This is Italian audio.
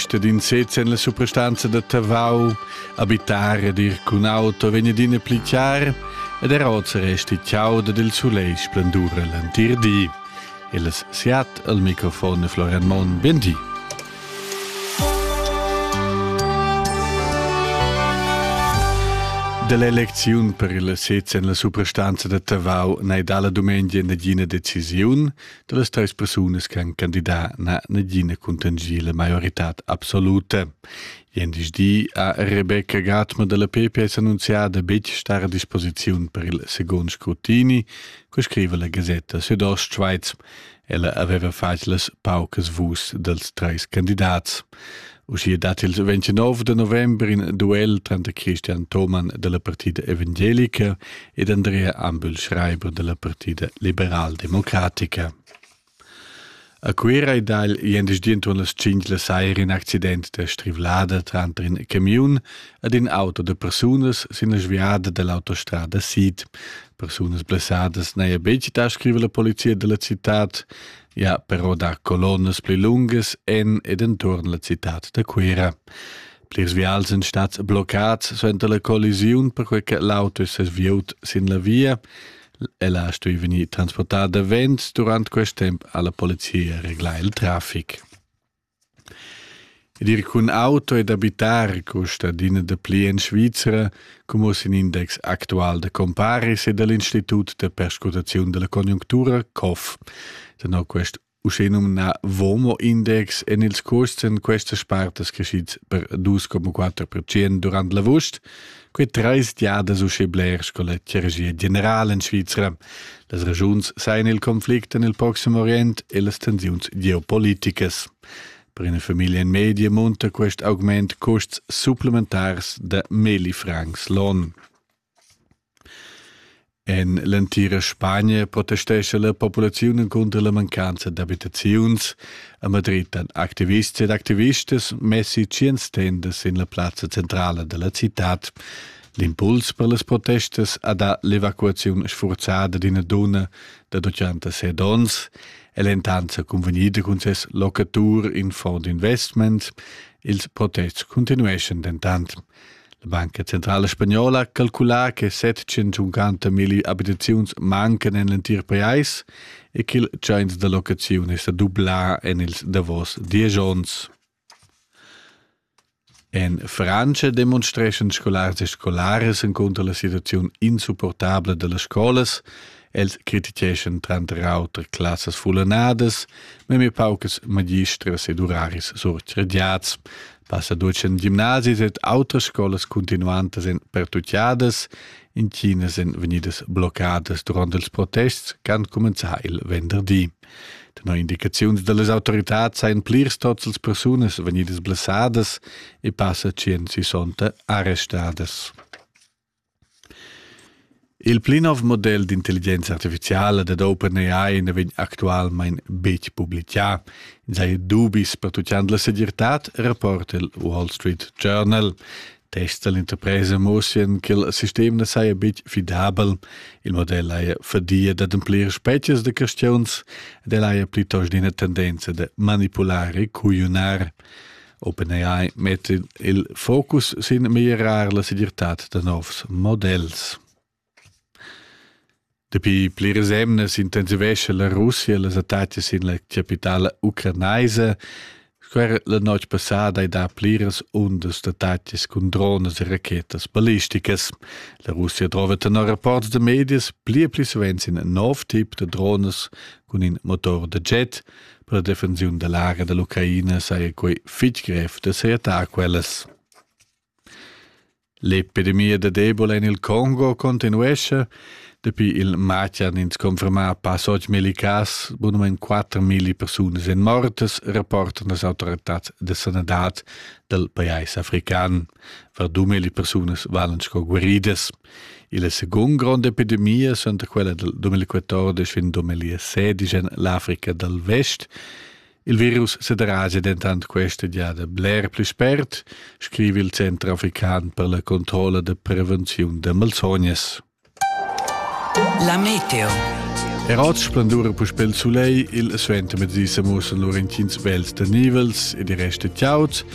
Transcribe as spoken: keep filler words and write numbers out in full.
Motorista din Sezen la suprastanza de Tavau, abitare dir cun auto venedine plicar, ed erozza resti ciauda del soleil splendura l'antir di. E las siat al microfono Florian Mon, ben di. Dell'elezione per il Sezen la suprastanza de Tavau n'è dalla domenica una decisione delle tre persone che hanno candidato a una contangile maggiorità assoluta. Ieri di a Rebecca Gatma della P P S annunziata di stare a disposizione per il secondo scrutinio, che scrive la Gazzetta Südostschweiz. Ella aveva fatto le paucas vus dels tre candidati. Uscì dato il ventinove novembre in duel tra Christian Thoman della partita evangelica ed Andrea Ambühl-Schreiber della partita liberal-democratica. A quera e dal iendis dientro las cinque sair in accident de strivlada tra in camion ed in auto de personas sin sviada dell'autostrada Sid. Personas blessadas nei abecita, scrive la polizia della città, ja però da colonnes pli lungas en ed intorno la città de quera. Plirs vials in stats bloccats suenter la collisiun per quel che l'auto si sviut sin la via. Ella stui veni transportada vent durant quest temp alla polizia regla il traffic. Ed ir cun auto ed abitar costa dina de pli in Svizzera, come un index actual de comparis e dell'Institut de Perscutazione della Conjunctura C O F. Tenò quest uscenum na Vomo Index en ils costen questa spartas crescits per due virgola quattro per cento durant l'agost, quei treis diades usce blers con la chirurgia generale in Svizzera. Las ragiuns sain il conflict nel Proximo Orient e las tensiuns geopoliticas. Per una famiglia in media monta quest augment costs supplementars de mille francs l'on. En l'entira Spagna protestesce la popolazione contro la mancanza di abitazioni. A Madrid han activisti ed activistes messi cien tendes in la piazza centrale della città. L'impuls per le protestes ha da l'evacuazione sforzata di una donna da duecentasei dons e l'entanza convenita con ses locatur in fond investment. Ils protesti continueschen dentant. La Banca Centrale Spagnola ha calculato che settecentocinquantamila abitazioni mancano nell'intero paese e che il change di locazione sta dubblato in davos dieci anni. In Francia demonstration scolars e scolares contro la situazione insupportabile delle scuole. Els criticheschen trenta altre classes fulanadas, ma mi paucas magistras ed uraris surcrediats. Passa duecent gimnasis ed altre scolas continuantes en pertucciadas, in Cina sen venidas bloccadas durant els protests can començar il venderdi. Tenò indicaziuns de les autoritats sain plirs tots els persones venidas blessadas e passa cent sessanta arrestadas. Il plinov model di intelligenza artificiale da OpenAI ne vegn actualmein bec publicià. In sei dubis per tucciand la segirtat, rapporta il Wall Street Journal. Testa l'interpresa mossien che il sistema ne sei bec fidabel. Il model ha fadia da emplir species de questions ed el ha plitost d'ina tendenza de manipulare e cuionar. OpenAI mette il focus sin migliorar la segirtat de novs models. Depi pliras emnas intensivesce la Russia las attacches in la capitale ucrainaisa, square la noche passada hai da pliras ondas d'attacches con drones e rachetas ballisticas. La Russia trova tenor rapports de medias pli e pli sovens in nov tip de drones con in motor de jet per la defensione dell'area dell'Ucraina sai quei fitch grefte sei attacquelles. L'epidemia de Ebola in il Congo continuesce. Depi il Macian ins confermar pas oggi melicas, buonamen quattromila persone sen mortes, rapportan las autoritats de sanadat del paese african. Ver duemila persone valen sco guarides. E la seconda grande epidemia sunt quella del duemilaquattordici fin duemilasedici in l'Africa del Vest. Il virus se darage dentant questa già de bler più spert, scrive il Centro African per la controlla de prevenzione de malsognas. La meteo. Eroz splendura puspel soleil, il suente mezzisa mussen lor in cins vels de nivels e di reste ciauts,